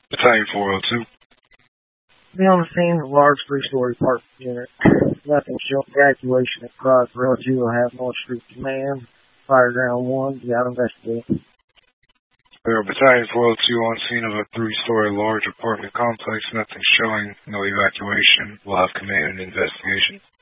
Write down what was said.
Battalion 402. Be on the scene of a large three-story apartment unit. Nothing showing evacuation at Crossroads. You will have North Street Command. Fire Ground 1. Be out investigating. Battalion 402 on scene of a three-story large apartment complex. Nothing showing. No evacuation. We'll have command and investigation.